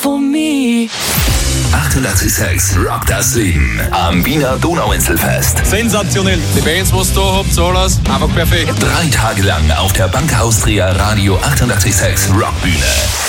for me. 88,6 Rock das Leben am Wiener Donauinselfest. Sensationell. Die Bands, was da habt, alles einfach perfekt. 3 Tage lang auf der Bank Austria Radio 88,6 Rockbühne.